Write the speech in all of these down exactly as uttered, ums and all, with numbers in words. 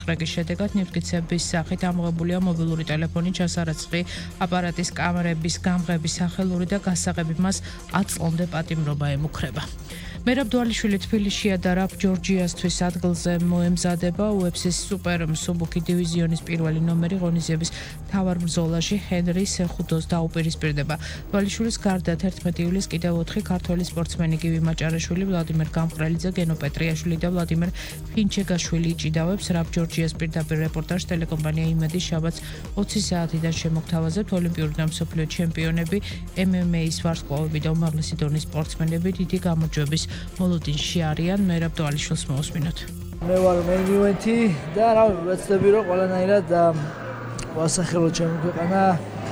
რეგის შედეგად ნივთგიცების სახით ამოღებულია მობილური ტელეფონი, ჩასარაცხი აპარატის კამერების გამღების სახელური და გასაღები მას ათ წლამდე პატიმრობა ემუქრება. მერაბ დვალიშვილი თბილისშია და რაფ ჯორჯიასთვის ადგილზე მოემზადება უეფსის სუპერ მსუბუქი დივიზიონის პირველი ნომერი ღონისძიების მთავარ ბრძოლაში ჰენრი სეხუდოს დაუპირისპირდება. დვალიშვილის გარდა თერთმეტი ივლისს კიდევ ოთხი ქართველი სპორტსმენი გივი მაჭარეშვილი, ვლადიმერ გამყრელიძე, გენო პეტრიაშვილი და ვლადიმერ ფინჩეგაშვილი იჭიდავებს. რაფ ჯორჯიას პირდაპირ რეპორტაჟს ტელეკომპანია იმედის შაბათს ოცი საათიდან შემოგთავაზებთ. ოლიმპიური და მსოფლიო ჩემპიონები, ემ ემ ეის ვარსკვლავები და უმაღლესი დონის სპორტსმენები დიდი გამოჯვების მოლოდინში არიან. მერაბ დვალიშვილს მოусმინოთ. მე ვარ main event-ი და რა ვეცდები რომ ყველანაირად ვასახელო ჩემი ქვეყანა.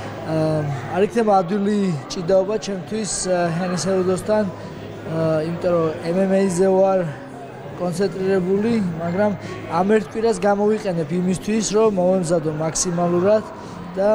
არ იქნება ადვილი ჭიდაობა ჩემთვის ჰენის სეხუდოსთან, იმიტომ რომ ემ ემ ეიზე ვარ კონცენტრირებული, მაგრამ ამ ერთ კვირას გამოვიყენებ იმისთვის, რომ მოვემზადო მაქსიმალურად და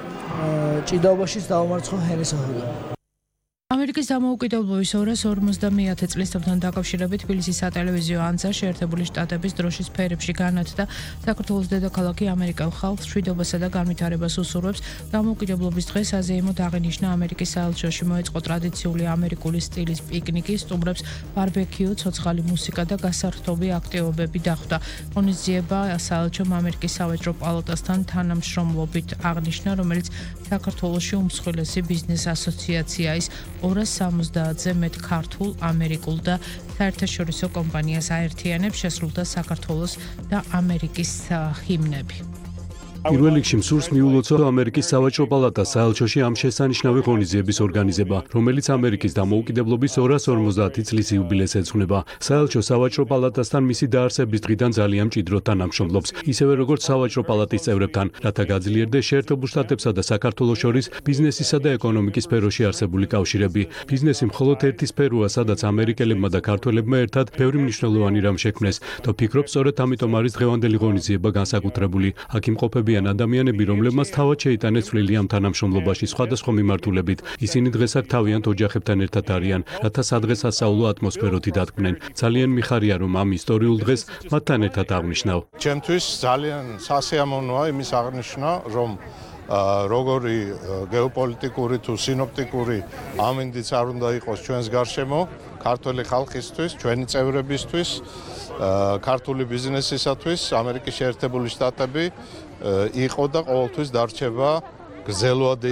ჭიდაობაშიც დავამარცხო ჰენის სეხუდო. ამერიკის დამოუკიდებლობის ორას ორმოცდამეათე წლისთავთან დაკავშირებით თბილისის სატელევიზიო ანძა შეერთებული შტატების დროშის ფერებში განათდა საქართველოს დედაქალაქი ამერიკელ ხალხს მშვიდობასა და განვითარებას უსურვებს. დამოუკიდებლობის დღეს აზეიმოდ აღინიშნა ამერიკის საელჩოში მოეწყო ტრადიციული ამერიკული სტილის პიკნიკი, სტუმრებს ბარბეკიუ, ცოცხალი მუსიკა და გასართობი აქტივობები დახვდა. ღონისძიება საელჩომ ამერიკის სავაჭრო პალატასთან თანამშრომლობით აღნიშნა, რომელიც საქართველოში უმსხვილესი ბიზნეს ასოციაცია ის ორას სამოცდაათზე მეტ ქართულ, ამერიკულ და საერთაშორისო კომპანიას აერთიანებს. შესრულდა საქართველოს და ამერიკის ჰიმნები. პირველ რიგში მსურს მიულოცო ამერიკის სავაჭრო პალატას საელჩოში ამ შესანიშნავი ღონისძიების ორგანიზება, რომელიც ამერიკის დამოუკიდებლობის ორას ორმოცდაათი წლის იუბილეს ეძღვნება. საელჩო სავაჭრო პალატასთან მისი დაარსების დღიდან ძალიან მჭიდროდ თანამშრომლობს, ისევე როგორც სავაჭრო პალატის წევრებთან, რათა გაძლიერდეს შეერთებულ შტატებსა და საქართველოს შორის ბიზნესისა და ეკონომიკის სფეროში არსებული კავშირები. ბიზნესი მხოლოდ ერთი სფეროა, სადაც ამერიკელებმა და ქართველებმა ერთად ბევრი მნიშვნელოვანი რამ შექმნეს და ვფიქრობ, სწორედ ამიტომ არის დღევანდელი ღონისძიება განსაკუთრებული. აქ იმყოფებიან ადამიანები, რომლებმაც თავად შეიტანეს წვლილი ამ თანამშრომლობაში სხვადასხვა მიმართულებით. ისინი დღეს აქ თავიანთ ოჯახებთან ერთად არიან, რათა სადღესასწაულო ატმოსფეროთი დატკბნენ. ძალიან მიხარია, რომ ამ ისტორიულ დღეს მათთან ერთად აღნიშნავ. ჩემთვის ძალიან სასიამოვნოა იმის აღნიშვნა, რომ როგორი გეოპოლიტიკური თუ სინოპტიკური ამინდიც არ უნდა იყოს ჩვენს გარშემო, ქართველი ხალხისთვის, ჩვენი წევრებისთვის, ქართული ბიზნესისათვის, ამერიკის შეერთებული შტატები იყო და ყოველთვის დარჩება გრძელვადი